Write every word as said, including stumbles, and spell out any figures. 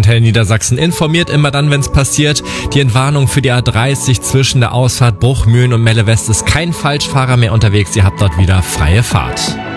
Verkehrsantenne Niedersachsen informiert immer dann, wenn es passiert. Die Entwarnung für die A dreißig zwischen der Ausfahrt Bruchmühlen und Melle West ist kein Falschfahrer mehr unterwegs. Ihr habt dort wieder freie Fahrt.